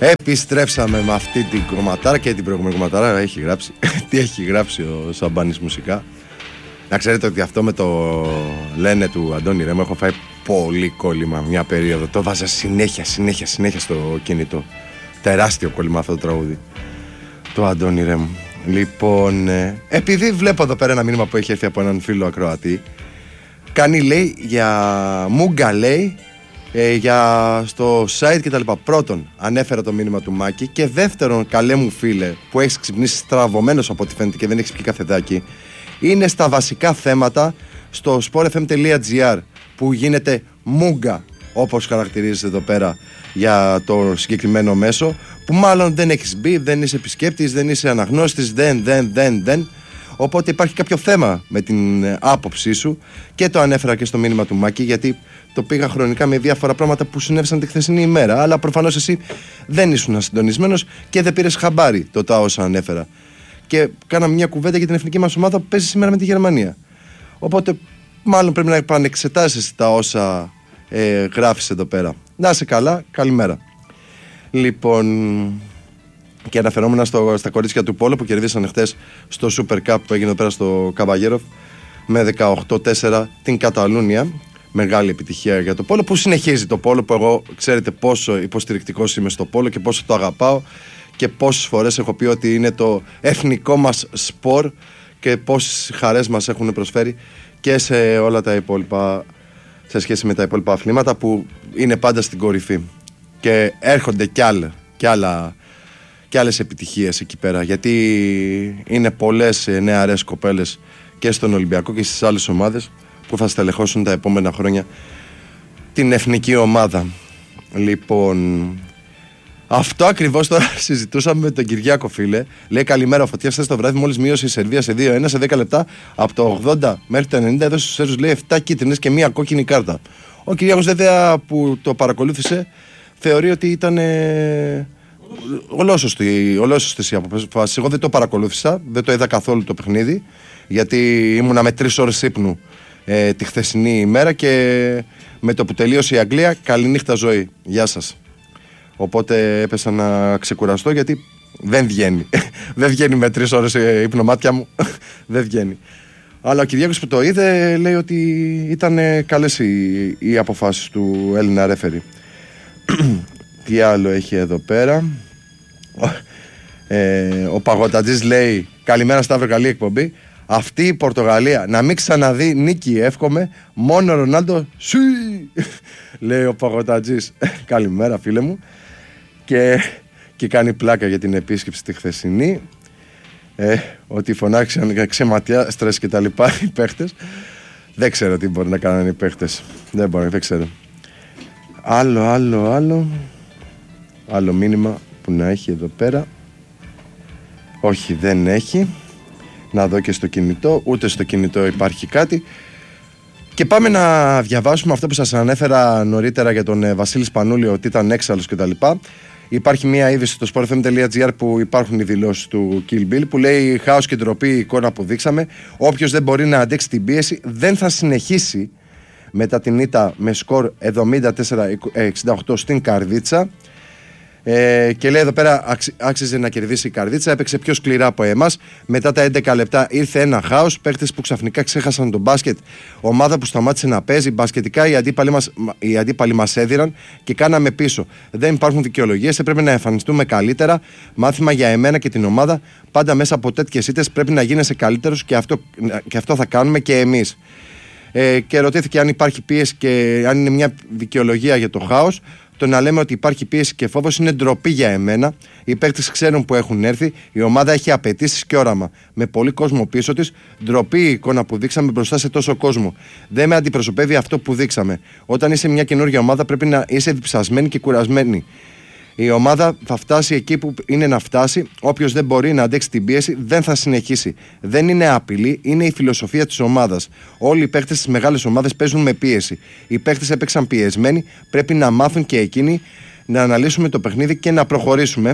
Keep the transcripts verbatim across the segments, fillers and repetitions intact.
Επιστρέψαμε με αυτή την κομματάρα και την προηγούμενη κομματάρα. Έχει γράψει. Τι έχει γράψει ο Σαμπάνης μουσικά. Να ξέρετε ότι αυτό με το λένε του Αντώνη Ρέμο έχω φάει πολύ κόλλημα μια περίοδο. Το βάζα συνέχεια, συνέχεια, συνέχεια στο κινητό. Τεράστιο κόλλημα αυτό το τραγούδι. Το Αντώνη Ρέμο. Λοιπόν, ε, επειδή βλέπω εδώ πέρα ένα μήνυμα που έχει έρθει από έναν φίλο ακροατή. Κάνει, λέει, για Μούγκα, λέει, ε, για στο site κτλ. Πρώτον, ανέφερα το μήνυμα του Μάκη. Και δεύτερον, καλέ μου φίλε, που έχεις ξυπνήσει στραβωμένος από ό,τι φαίνεται και δεν έχεις πιει καφεδάκι, είναι στα βασικά θέματα στο sportfm τελεία gr που γίνεται Μούγκα, όπως χαρακτηρίζεται εδώ πέρα για το συγκεκριμένο μέσο, που μάλλον δεν έχεις μπει, δεν είσαι επισκέπτης, δεν είσαι αναγνώστης, δεν, δεν, δεν, δεν. Οπότε υπάρχει κάποιο θέμα με την άποψή σου και το ανέφερα και στο μήνυμα του Μάκη, γιατί το πήγα χρονικά με διάφορα πράγματα που συνέβησαν τη χθεσινή ημέρα. Αλλά προφανώς εσύ δεν ήσουν συντονισμένος και δεν πήρες χαμπάρι το τα όσα ανέφερα. Και κάναμε μια κουβέντα για την εθνική μας ομάδα που παίζει σήμερα με τη Γερμανία. Οπότε μάλλον πρέπει να επανεξετάσεις τα όσα ε, γράφεις εδώ πέρα. Να είσαι καλά, καλημέρα. Λοιπόν, και αναφερόμενα στο, στα κορίτσια του Πόλο που κερδίσαν χτες στο Super Cup που έγινε εδώ πέρα στο Καμπαγέροφ με δεκαοκτώ τέσσερα την Καταλούνια. Μεγάλη επιτυχία για το Πόλο, που συνεχίζει το Πόλο, που εγώ ξέρετε πόσο υποστηρικτικός είμαι στο Πόλο και πόσο το αγαπάω και πόσες φορές έχω πει ότι είναι το εθνικό μας σπορ και πόσες χαρές μας έχουν προσφέρει και σε όλα τα υπόλοιπα, σε σχέση με τα υπόλοιπα αθλήματα που είναι πάντα στην κορυφή. Και έρχονται κι άλλα, κι άλλα και άλλες επιτυχίες εκεί πέρα, γιατί είναι πολλές νεαρές κοπέλες και στον Ολυμπιακό και στις άλλες ομάδες που θα στελεχώσουν τα επόμενα χρόνια την εθνική ομάδα. Λοιπόν, αυτό ακριβώς τώρα συζητούσαμε με τον Κυριάκο, φίλε. Λέει καλημέρα, ο Φωτιάς χθες το βράδυ μόλις μείωσε η Σερβία σε δύο ένα σε δέκα λεπτά από το ογδόντα μέχρι το ενενήντα έδωσε στους Σέρβους, λέει, επτά κίτρινες και μία κόκκινη κάρτα. Ο Κυριάκος βέβαια που το παρακολούθησε θεωρεί ότι ήταν ε, ολόσωστες οι αποφάσεις. Εγώ δεν το παρακολούθησα, δεν το είδα καθόλου το παιχνίδι, γιατί ήμουνα με τρεις ώρες ύπνου ε, τη χθεσινή ημέρα και με το που τελείωσε η Αγγλία, καληνύχτα ζωή, γεια σας. Οπότε έπεσα να ξεκουραστώ, γιατί δεν βγαίνει. Δεν βγαίνει με τρεις ώρες ύπνο, μάτια μου. Δεν βγαίνει. Αλλά ο Κυριάκος που το είδε λέει ότι ήταν καλές οι, οι αποφάσεις του Έλληνα ρέφερη. Τι άλλο έχει εδώ πέρα. ε, Ο Παγωτατζής λέει καλημέρα Σταύρο, καλή εκπομπή. Αυτή η Πορτογαλία να μην ξαναδεί νίκη, εύχομαι. Μόνο Ρονάλντο σουί, λέει ο Παγωτατζής. Καλημέρα φίλε μου. Και, και κάνει πλάκα για την επίσκεψη τη χθεσινή, ε, ότι φωνάξαν ξεματιά, στρες και τα λοιπά οι παίχτες. Δεν ξέρω τι μπορεί να κάνουν οι παίχτες. Δεν μπορεί, δεν ξέρω. Άλλο, άλλο, άλλο Άλλο μήνυμα που να έχει εδώ πέρα. Όχι, δεν έχει. Να δω και στο κινητό. Ούτε στο κινητό υπάρχει κάτι. Και πάμε να διαβάσουμε αυτό που σας ανέφερα νωρίτερα για τον ε, Βασίλη Σπανούλη, ότι ήταν έξαλλος κτλ. Υπάρχει μια είδηση στο sportfm τελεία gr που υπάρχουν οι δηλώσεις του Kill Bill που λέει χάος και ντροπή η εικόνα που δείξαμε. Όποιος δεν μπορεί να αντέξει την πίεση δεν θα συνεχίσει μετά την ήττα με σκορ εβδομήντα τέσσερα εξήντα οκτώ στην Καρδίτσα. Ε, και λέει εδώ πέρα άξι, άξιζε να κερδίσει η Καρδίτσα. Έπαιξε πιο σκληρά από εμάς. Μετά τα έντεκα λεπτά ήρθε ένα χάος. Παίχτες που ξαφνικά ξέχασαν τον μπάσκετ. Ομάδα που σταμάτησε να παίζει. Μπασκετικά οι αντίπαλοι μας, οι αντίπαλοι μας έδιραν και κάναμε πίσω. Δεν υπάρχουν δικαιολογίες. Πρέπει να εμφανιστούμε καλύτερα. Μάθημα για εμένα και την ομάδα. Πάντα μέσα από τέτοιες ήττες πρέπει να γίνεσαι καλύτερος και αυτό, και αυτό θα κάνουμε και εμείς. Ε, και ρωτήθηκε αν υπάρχει πίεση και αν είναι μια δικαιολογία για το χάος. Το να λέμε ότι υπάρχει πίεση και φόβος είναι ντροπή για εμένα. Οι παίκτες ξέρουν που έχουν έρθει. Η ομάδα έχει απαιτήσεις και όραμα. Με πολύ κόσμο πίσω της, ντροπή η εικόνα που δείξαμε μπροστά σε τόσο κόσμο. Δεν με αντιπροσωπεύει αυτό που δείξαμε. Όταν είσαι μια καινούργια ομάδα, πρέπει να είσαι διψασμένη και κουρασμένη. Η ομάδα θα φτάσει εκεί που είναι να φτάσει. Όποιος δεν μπορεί να αντέξει την πίεση δεν θα συνεχίσει. Δεν είναι απειλή, είναι η φιλοσοφία της ομάδας. Όλοι οι παίκτες στις μεγάλες ομάδες παίζουν με πίεση. Οι παίκτες έπαιξαν πιεσμένοι. Πρέπει να μάθουν και εκείνοι να αναλύσουμε το παιχνίδι και να προχωρήσουμε.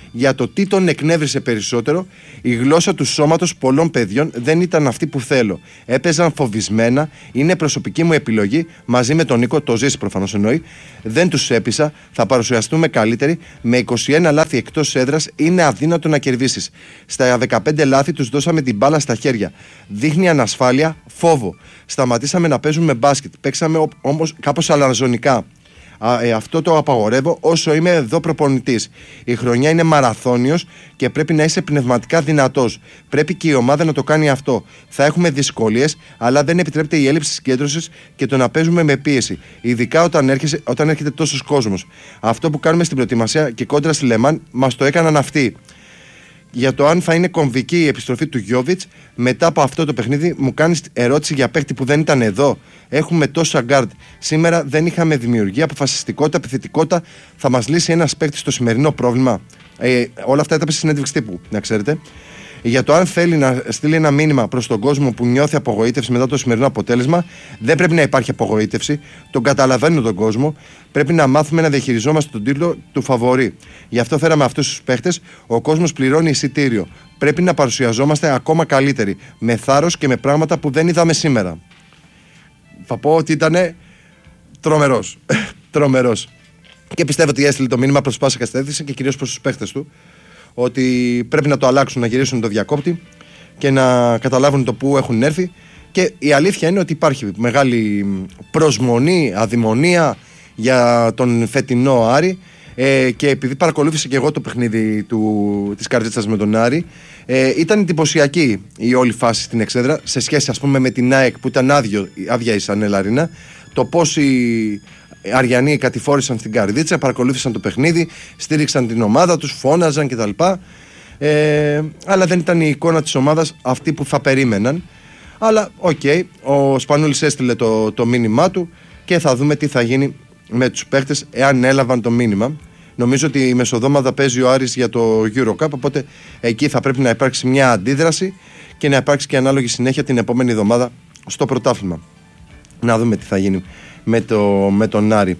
για το τι τον εκνεύρισε περισσότερο. Η γλώσσα του σώματος πολλών παιδιών δεν ήταν αυτή που θέλω. Έπαιζαν φοβισμένα, είναι προσωπική μου επιλογή. Μαζί με τον Νίκο, το ζήσει προφανώς εννοεί. Δεν τους έπεισα, θα παρουσιαστούμε καλύτεροι. Με είκοσι ένα λάθη εκτός έδρας είναι αδύνατο να κερδίσεις. Στα δεκαπέντε λάθη τους δώσαμε την μπάλα στα χέρια. Δείχνει ανασφάλεια, φόβο. Σταματήσαμε να παίζουμε μπάσκετ. Παίξαμε όμως κάπως αλαζονικά. Α, ε, αυτό το απαγορεύω όσο είμαι εδώ προπονητής. Η χρονιά είναι μαραθώνιος και πρέπει να είσαι πνευματικά δυνατός. Πρέπει και η ομάδα να το κάνει αυτό. Θα έχουμε δυσκολίες, αλλά δεν επιτρέπεται η έλλειψη συγκέντρωσης και το να παίζουμε με πίεση. Ειδικά όταν, έρχεσαι, όταν έρχεται τόσος κόσμος. Αυτό που κάνουμε στην προετοιμασία και κόντρα στη Λεμάν μας το έκαναν αυτοί. Για το αν θα είναι κομβική η επιστροφή του Γιόβιτς, μετά από αυτό το παιχνίδι, μου κάνεις ερώτηση για παίκτη που δεν ήταν εδώ. Έχουμε τόσα γκάρντ. Σήμερα δεν είχαμε δημιουργία, αποφασιστικότητα, επιθετικότητα. Θα μας λύσει ένας παίκτης το σημερινό πρόβλημα. Ε, όλα αυτά ήταν στη συνέντευξη τύπου, να ξέρετε. Για το αν θέλει να στείλει ένα μήνυμα προς τον κόσμο που νιώθει απογοήτευση μετά το σημερινό αποτέλεσμα, δεν πρέπει να υπάρχει απογοήτευση. Τον καταλαβαίνω τον κόσμο. Πρέπει να μάθουμε να διαχειριζόμαστε τον τίτλο του φαβορί. Γι' αυτό φέραμε αυτούς τους παίχτες. Ο κόσμος πληρώνει εισιτήριο. Πρέπει να παρουσιαζόμαστε ακόμα καλύτεροι. Με θάρρος και με πράγματα που δεν είδαμε σήμερα. Θα πω ότι ήταν τρομερός. τρομερός. Και πιστεύω ότι έστειλε το μήνυμα προς πάσα κατεύθυνση και κυρίως προς τους παίχτες του. Ότι πρέπει να το αλλάξουν, να γυρίσουν το διακόπτη και να καταλάβουν το που έχουν έρθει. Και η αλήθεια είναι ότι υπάρχει μεγάλη προσμονή, αδημονία για τον φετινό Άρη. Ε, και επειδή παρακολούθησα και εγώ το παιχνίδι του, της Καρδίτσας με τον Άρη, ε, ήταν εντυπωσιακή η όλη φάση στην εξέδρα σε σχέση, ας πούμε, με την ΑΕΚ που ήταν άδειο, άδεια η Σανέλα Αρίνα. Το πώς οι Αριανοί κατηφόρησαν στην Καρδίτσα, παρακολούθησαν το παιχνίδι, στήριξαν την ομάδα τους, φώναζαν κτλ. Ε, αλλά δεν ήταν η εικόνα της ομάδας αυτή που θα περίμεναν. Αλλά οκ, okay, ο Σπανούλης έστειλε το, το μήνυμά του και θα δούμε τι θα γίνει με τους παίχτες εάν έλαβαν το μήνυμα. Νομίζω ότι η μεσοδόματα παίζει ο Άρης για το EuroCup, οπότε εκεί θα πρέπει να υπάρξει μια αντίδραση και να υπάρξει και ανάλογη συνέχεια την επόμενη εβδομάδα στο πρωτάθλημα. Να δούμε τι θα γίνει με, το, με τον Άρη.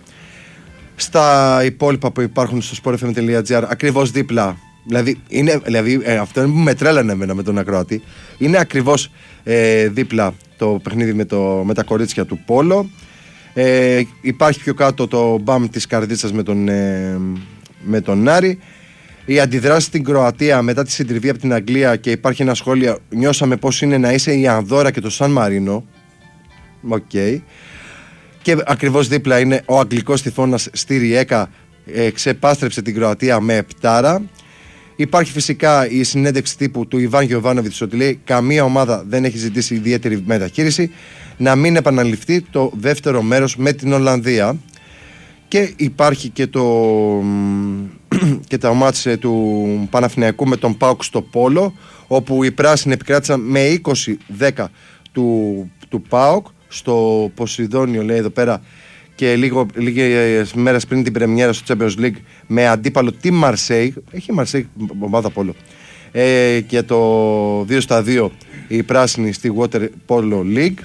Στα υπόλοιπα που υπάρχουν στο sportfm τελεία gr, ακριβώς δίπλα, δηλαδή, είναι, δηλαδή ε, αυτό που με τρέλανε εμένα με τον ακροατή, είναι ακριβώς ε, δίπλα το παιχνίδι με, το, με τα κορίτσια του Πόλο. Ε, υπάρχει πιο κάτω το μπαμ της Καρδίτσας με τον, ε, με τον Άρη. Η αντιδράση στην Κροατία μετά τη συντριβή από την Αγγλία, και υπάρχει ένα σχόλιο: νιώσαμε πως είναι να είσαι η Ανδόρα και το Σαν Μαρίνο. Οκ. Okay. Και ακριβώς δίπλα είναι ο Αγγλικός τυφώνας στη Ριέκα, ε, ξεπάστρεψε την Κροατία με επτάρα. Υπάρχει φυσικά η συνέντευξη τύπου του Ιβάν Γιοβάνοβιτς, ότι λέει καμία ομάδα δεν έχει ζητήσει ιδιαίτερη μεταχείριση, να μην επαναληφθεί το δεύτερο μέρος με την Ολλανδία. Και υπάρχει και το και τα μάτσε του Παναθηναϊκού με τον ΠΑΟΚ στο Πόλο, όπου οι πράσινοι επικράτησαν με είκοσι δέκα του, του ΠΑΟΚ στο Ποσειδόνιο, λέει εδώ πέρα, και λίγο, λίγες μέρες πριν την πρεμιέρα στο Champions League, με αντίπαλο τη Μαρσέη. Έχει η Μαρσέη ομάδα Πόλο. Ε, και το δύο στα δύο οι πράσινοι στη Water Polo League.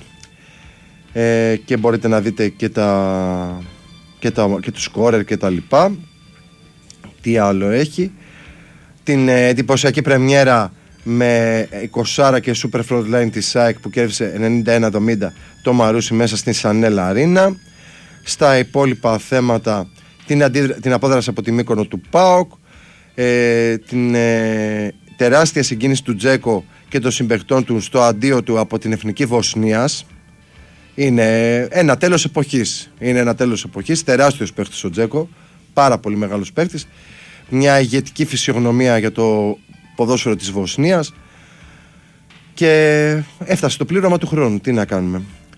Ε, και μπορείτε να δείτε και τα και, τα, και τους σκόρερ και τα λοιπά. Τι άλλο έχει? Την ε, εντυπωσιακή πρεμιέρα με είκοσι και Super Frontline της ΑΕΚ που κέρδισε ενενήντα ένα εβδομήντα το Μαρούσι μέσα στην Σανέλα Αρίνα. Στα υπόλοιπα θέματα, την, αντίδρα, την απόδραση από τη Μύκονο του ΠΑΟΚ, ε, την ε, τεράστια συγκίνηση του Τζέκο και των συμπαικτών του στο αντίο του από την Εθνική Βοσνίας. Είναι ένα τέλος εποχής. Είναι ένα τέλος εποχής. Τεράστιος παίχτης ο Τζέκο. Πάρα πολύ μεγάλος παίχτης. Μια ηγετική φυσιογνωμία για το ποδόσφαιρο της Βοσνίας. Και έφτασε το πλήρωμα του χρόνου. Τι να κάνουμε.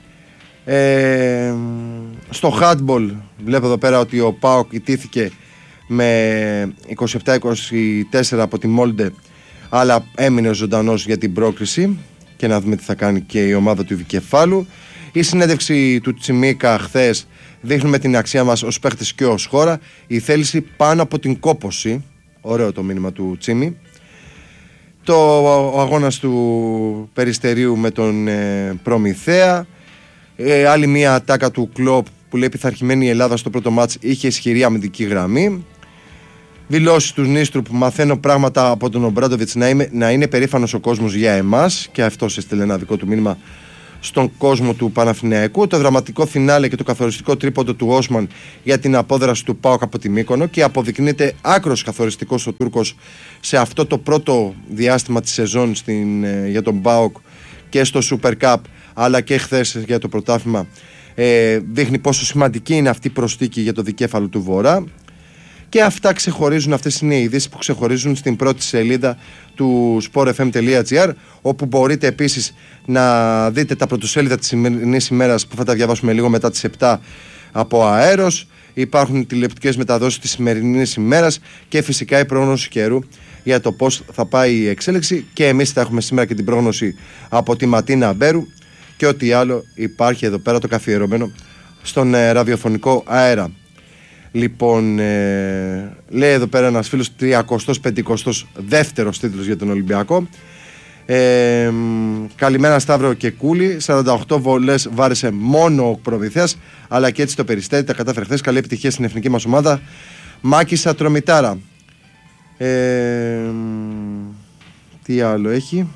Ε, στο handball βλέπω εδώ πέρα ότι ο ΠΑΟΚ ιτήθηκε με είκοσι επτά είκοσι τέσσερα από τη Μόλντε, αλλά έμεινε ζωντανός για την πρόκριση, και να δούμε τι θα κάνει και η ομάδα του Δικεφάλου. Η συνέντευξη του Τσιμίκα χθες δείχνουμε την αξία μας ως παίχτες και ως χώρα. Η θέληση πάνω από την κόπωση. Ωραίο το μήνυμα του Τσίμι. Το, ο αγώνας του Περιστερίου με τον ε, Προμηθέα. Ε, άλλη μια ατάκα του Κλόπ που λέει: πειθαρχημένη η Ελλάδα στο πρώτο μάτς, είχε ισχυρή αμυντική γραμμή. δηλώσεις του Νίστρου που μαθαίνω πράγματα από τον Ομπράντοβιτς να, είμαι, να είναι περήφανος ο κόσμος για εμάς, και αυτός έστειλε ένα δικό του μήνυμα στον κόσμο του Παναθηναϊκού. Το δραματικό φινάλε και το καθοριστικό τρίποντο του Όσμαν για την απόδραση του ΠΑΟΚ από τη Μύκονο, και αποδεικνύεται άκρος καθοριστικός ο Τούρκος σε αυτό το πρώτο διάστημα της σεζόν στην, για τον ΠΑΟΚ και στο Super Cup, αλλά και χθες για το πρωτάθλημα. Ε, δείχνει πόσο σημαντική είναι αυτή η προσθήκη για το δικέφαλο του Βορρά. Και αυτά ξεχωρίζουν, αυτές είναι οι ειδήσεις που ξεχωρίζουν στην πρώτη σελίδα του sport f m τελεία g r, όπου μπορείτε επίσης να δείτε τα πρωτοσέλιδα της σημερινής ημέρας που θα τα διαβάσουμε λίγο μετά τις επτά από αέρος. Υπάρχουν τηλεοπτικές μεταδόσεις της σημερινής ημέρας και φυσικά η πρόγνωση καιρού για το πώς θα πάει η εξέλιξη, και εμείς θα έχουμε σήμερα και την πρόγνωση από τη Ματίνα Μπέρου και ό,τι άλλο υπάρχει εδώ πέρα το καθιερωμένο στον ε, ραδιοφωνικό αέρα. Λοιπόν, ε, λέει εδώ πέρα ένας φίλος, τριακοστός πεντηκοστός δεύτερος τίτλος για τον Ολυμπιακό. Ε, καλημέρα Σταύρο και Κούλη. σαράντα οκτώ βολές βάρεσε μόνο ο Προμηθέας, αλλά και έτσι το Περιστέρι τα κατάφερε χθες. Καλή επιτυχία στην εθνική μας ομάδα. Μάκης Ατρομητάρα. Ε, τι άλλο έχει?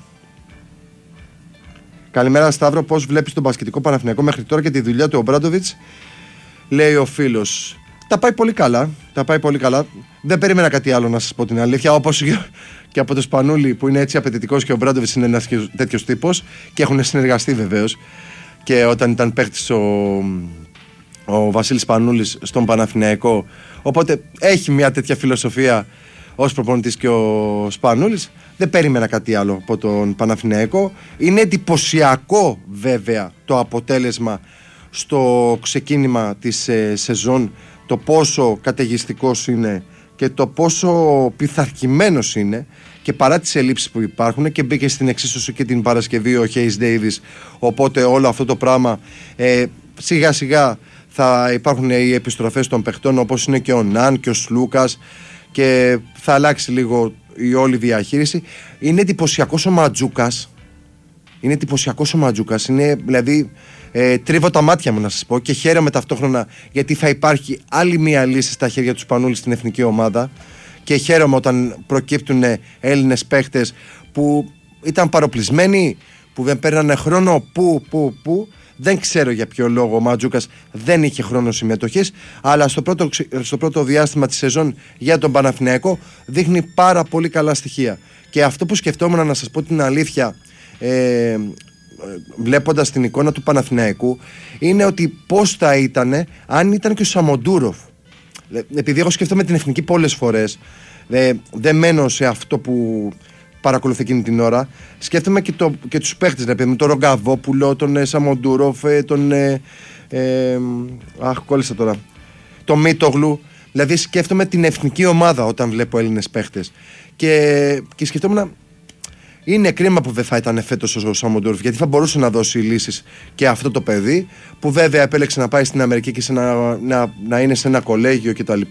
Καλημέρα Σταύρο, πώς βλέπεις τον μπασκετικό Παναθηναϊκό μέχρι τώρα και τη δουλειά του Ομπράντοβιτς? Λέει ο φίλος. Τα πάει πολύ καλά. Τα πάει πολύ καλά. Δεν περίμενα κάτι άλλο, να σας πω την αλήθεια. Όπως και από το Σπανούλη που είναι έτσι απαιτητικός, και ο Μπράντοβιτς είναι ένας τέτοιος τύπος, και έχουν συνεργαστεί βεβαίως. Και όταν ήταν παίχτης ο, ο Βασίλης Σπανούλης στον Παναθηναϊκό, οπότε έχει μια τέτοια φιλοσοφία ως προπονητής και ο Σπανούλης. Δεν περίμενα κάτι άλλο από τον Παναθηναϊκό. Είναι εντυπωσιακό βέβαια το αποτέλεσμα στο ξεκίνημα της ε, σεζόν, το πόσο καταιγιστικός είναι και το πόσο πειθαρχημένος είναι, και παρά τις ελλείψεις που υπάρχουν, και μπήκε στην εξίσωση και την Παρασκευή ο Hayes Davis, οπότε όλο αυτό το πράγμα ε, σιγά σιγά θα υπάρχουν οι επιστροφές των παιχτών, όπως είναι και ο Ναν και ο Σλούκας, και θα αλλάξει λίγο η όλη διαχείριση. Είναι εντυπωσιακός ο Ματζούκας. Είναι εντυπωσιακός ο Ματζούκας. Είναι, δηλαδή, ε, τρίβω τα μάτια μου να σας πω, και χαίρομαι ταυτόχρονα γιατί θα υπάρχει άλλη μία λύση στα χέρια του Σπανούλη στην εθνική ομάδα, και χαίρομαι όταν προκύπτουν Έλληνες παίχτες που ήταν παροπλισμένοι, που δεν παίρνανε χρόνο, που, που, που. Δεν ξέρω για ποιο λόγο ο Ματζούκας δεν είχε χρόνο συμμετοχής, αλλά στο πρώτο, στο πρώτο διάστημα της σεζόν για τον Παναθηναϊκό δείχνει πάρα πολύ καλά στοιχεία. Και αυτό που σκεφτόμουν, να σας πω την αλήθεια, ε, βλέποντας την εικόνα του Παναθηναϊκού, είναι ότι πώς θα ήταν αν ήταν και ο Σαμοντούροφ. Επειδή εγώ σκέφτομαι την εθνική πολλές φορές, ε, δεν μένω σε αυτό που παρακολουθεί εκείνη την ώρα, σκέφτομαι και, το, και τους παίχτες, ναι, τον Ρογκαβόπουλο, τον ε, Σαμοντούροφ, τον ε, ε, αχ κόλλησα τώρα τον Μίτογλου. Δηλαδή σκέφτομαι την εθνική ομάδα όταν βλέπω Έλληνες παίχτες, και, και σκεφτόμουν, είναι κρίμα που δεν θα ήταν φέτος ο Σαμοντούροφ, γιατί θα μπορούσε να δώσει λύσεις και αυτό το παιδί, που βέβαια επέλεξε να πάει στην Αμερική και σε να, να, να είναι σε ένα κολέγιο κτλ.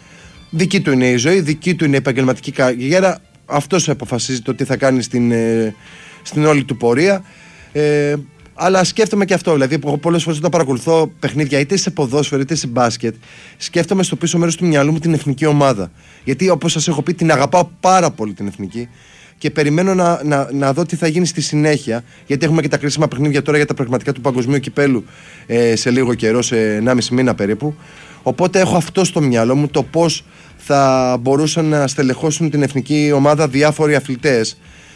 Δική του είναι η ζωή, δική του είναι η επαγγελματική καριέρα. Αυτός αποφασίζει το τι θα κάνει στην, ε, στην όλη του πορεία. Ε, αλλά σκέφτομαι και αυτό. Δηλαδή, πολλές φορές όταν παρακολουθώ παιχνίδια, είτε σε ποδόσφαιρο είτε σε μπάσκετ, σκέφτομαι στο πίσω μέρος του μυαλού μου την εθνική ομάδα. Γιατί, όπως σας έχω πει, την αγαπάω πάρα πολύ την εθνική, και περιμένω να, να, να δω τι θα γίνει στη συνέχεια. Γιατί έχουμε και τα κρίσιμα παιχνίδια τώρα για τα πραγματικά του παγκοσμίου κυπέλου ε, σε λίγο καιρό, σε ενάμιση μήνα περίπου. Οπότε έχω αυτό στο μυαλό μου, το πώς θα μπορούσαν να στελεχώσουν την εθνική ομάδα διάφοροι αθλητές,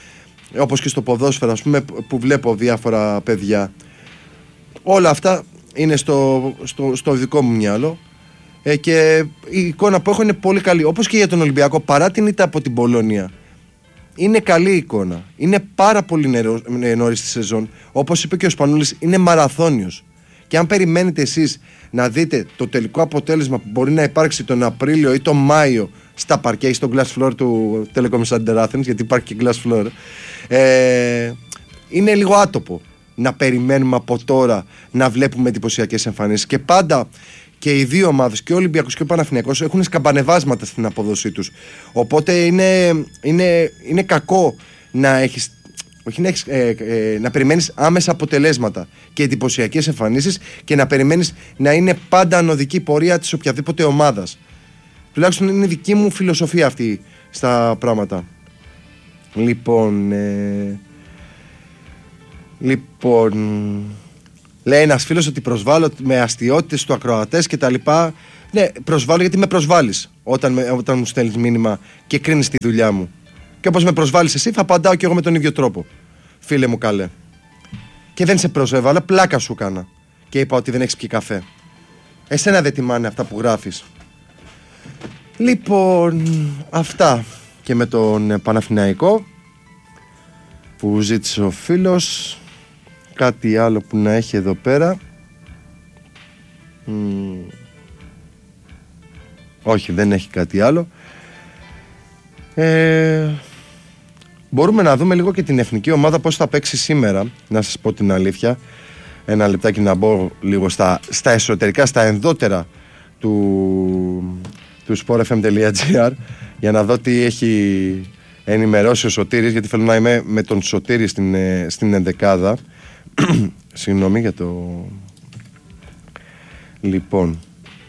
όπως και στο ποδόσφαιρο, ας πούμε, που βλέπω διάφορα παιδιά. Όλα αυτά είναι στο, στο, στο δικό μου μυαλό, ε, και η εικόνα που έχω είναι πολύ καλή. Όπως και για τον Ολυμπιακό, παρά την ήττα από την Πολώνια, είναι καλή εικόνα. Είναι πάρα πολύ νωρίς στη σεζόν. Όπως είπε και ο Σπανούλης, είναι μαραθώνιος. Και αν περιμένετε εσείς να δείτε το τελικό αποτέλεσμα που μπορεί να υπάρξει τον Απρίλιο ή τον Μάιο στα παρκέ ή στο glass floor του Telecom Center Athens, γιατί υπάρχει και glass floor, ε, είναι λίγο άτοπο να περιμένουμε από τώρα να βλέπουμε εντυπωσιακές εμφανίσεις. Και πάντα και οι δύο ομάδες, και ο Ολυμπιακός και ο Παναθηναϊκός, έχουν σκαμπανεβάσματα στην απόδοσή τους. Οπότε είναι, είναι, είναι κακό να έχεις, όχι να, έχεις, ε, ε, να περιμένεις άμεσα αποτελέσματα και εντυπωσιακές εμφανίσεις, και να περιμένεις να είναι πάντα ανωδική πορεία της οποιαδήποτε ομάδας. Τουλάχιστον είναι δική μου φιλοσοφία αυτή στα πράγματα. Λοιπόν, ε, λοιπόν, λέει ένας φίλος ότι προσβάλλω με αστιότητες του ακροατές και τα λοιπά. Ναι, προσβάλλω γιατί με προσβάλλεις όταν, όταν μου στέλνεις μήνυμα και κρίνεις τη δουλειά μου. Και όπως με προσβάλλεις εσύ θα απαντάω και εγώ με τον ίδιο τρόπο. Φίλε μου καλέ. Και δεν σε προσέβαλα, πλάκα σου κάνα. Και είπα ότι δεν έχεις πιει καφέ. Εσένα δεν τιμάνε αυτά που γράφεις. Λοιπόν, αυτά και με τον Παναθηναϊκό που ζήτησε ο φίλος. Κάτι άλλο που να έχει εδώ πέρα. Μ, όχι, δεν έχει κάτι άλλο. ε, Μπορούμε να δούμε λίγο και την εθνική ομάδα πώς θα παίξει σήμερα. Να σας πω την αλήθεια. Ένα λεπτάκι να μπω λίγο στα, στα εσωτερικά, στα ενδότερα του, του sportfm.gr για να δω τι έχει ενημερώσει ο Σωτήρης, γιατί θέλω να είμαι με τον Σωτήρη στην, στην ενδεκάδα. Συγγνώμη για το... Λοιπόν,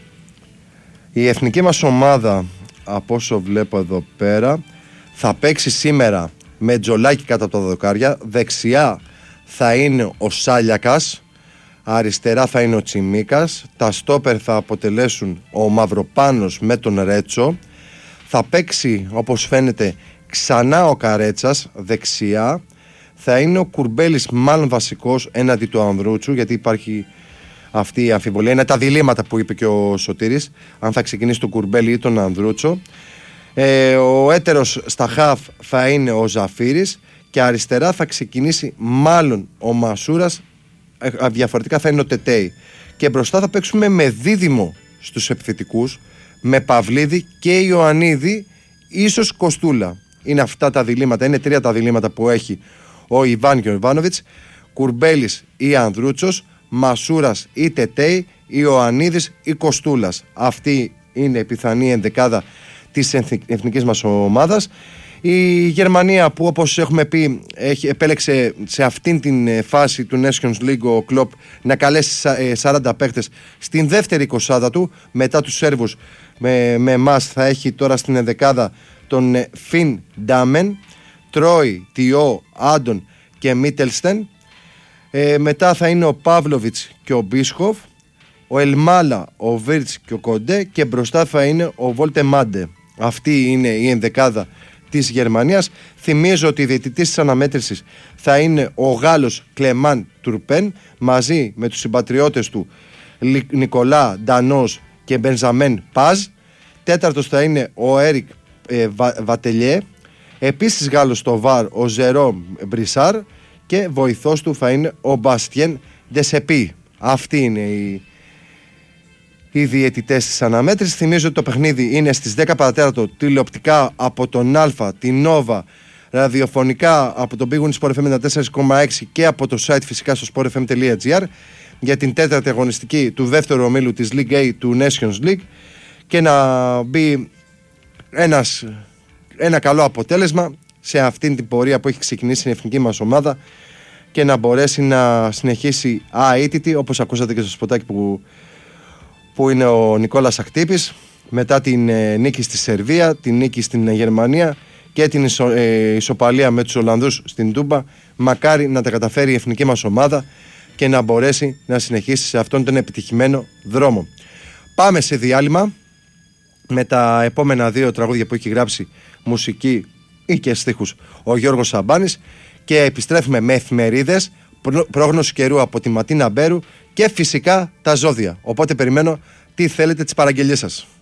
η εθνική μας ομάδα, από όσο βλέπω εδώ πέρα, θα παίξει σήμερα με Τζολάκι κάτω από τα δοκάρια. Δεξιά θα είναι ο Σάλιακας, αριστερά θα είναι ο Τσιμίκας. Τα στόπερ θα αποτελέσουν ο Μαυροπάνος με τον Ρέτσο. Θα παίξει, όπως φαίνεται, ξανά ο Καρέτσας δεξιά. Θα είναι ο Κουρμπέλης μάλλον βασικός έναντι του Ανδρούτσου, γιατί υπάρχει αυτή η αμφιβολία. Είναι τα διλήμματα που είπε και ο Σωτήρης, αν θα ξεκινήσει τον Κουρμπέλη ή τον Ανδρούτσο. Ε, ο έτερος στα χαφ θα είναι ο Ζαφύρης και αριστερά θα ξεκινήσει μάλλον ο Μασούρας, ε, διαφορετικά θα είναι ο Τετέι. Και μπροστά θα παίξουμε με δίδυμο στους επιθετικούς, με Παυλίδη και Ιωαννίδη, ίσως Κοστούλα. Είναι αυτά τα διλήμματα, είναι τρία τα διλήμματα που έχει ο Ιβάν και ο Ιβάνοβιτς. Κουρμπέλης ή Ανδρούτσος, Μασούρας ή Τετέι, Ιωαννίδης ή Κοστούλας. Αυτή είναι η πιθανή ενδεκάδα της εθνικής μας ομάδας. Η Γερμανία, που όπως έχουμε πει έχει, επέλεξε σε αυτήν την φάση του Nations League ο Κλοπ να καλέσει σαράντα παίχτες στην δεύτερη εικοσάδα του, μετά τους Σέρβους με, με εμάς θα έχει τώρα στην ενδεκάδα τον Φιν Ντάμεν, Τρόι, Τιό, Άντων και Μίτελστεν. Ε, μετά θα είναι ο Παύλοβιτς και ο Μπίσχοφ, ο Ελμάλα, ο Βίρτς και ο Κοντέ, και μπροστά θα είναι ο Βόλτε Μάντε. Αυτή είναι η ενδεκάδα της Γερμανίας. Θυμίζω ότι η διαιτητής της αναμέτρησης θα είναι ο Γάλλος Κλεμάν Τουρπέν, μαζί με τους συμπατριώτες του Νικολά Ντανός και Μπενζαμέν Παζ. Τέταρτος θα είναι ο Έρικ ε, Βα, Βατελιέ. Επίσης Γάλλος στο βαρ ο Ζερόμ Μπρισάρ, και βοηθός του θα είναι ο Μπαστιέν Ντεσεπί. Αυτοί είναι οι, οι διαιτητές της αναμέτρησης. Θυμίζω ότι το παιχνίδι είναι στις δέκα παρατέταρτο τηλεοπτικά από τον Αλφα, την Νόβα, ραδιοφωνικά από τον Big Win Sport εφ εμ ενενήντα τέσσερα κόμμα έξι και από το site φυσικά στο sportfm.gr για την τέταρτη αγωνιστική του δεύτερου ομίλου της League A του Nations League, και να μπει ένας, ένα καλό αποτέλεσμα σε αυτήν την πορεία που έχει ξεκινήσει η εθνική μας ομάδα και να μπορέσει να συνεχίσει αίτητη, όπως ακούσατε και στο σποτάκι που, που είναι ο Νικόλας Ακτύπης, μετά την ε, νίκη στη Σερβία, την νίκη στην Γερμανία και την ισο, ε, ισοπαλία με τους Ολλανδούς στην Τούμπα. Μακάρι να τα καταφέρει η εθνική μας ομάδα και να μπορέσει να συνεχίσει σε αυτόν τον επιτυχημένο δρόμο. Πάμε σε διάλειμμα με τα επόμενα δύο τραγούδια που έχει γράψει μουσική ή και στίχους ο Γιώργος Σαμπάνης, και επιστρέφουμε με εφημερίδες, πρόγνωση καιρού από τη Ματίνα Μπέρου και φυσικά τα ζώδια. Οπότε περιμένω τι θέλετε, τις παραγγελίες σας.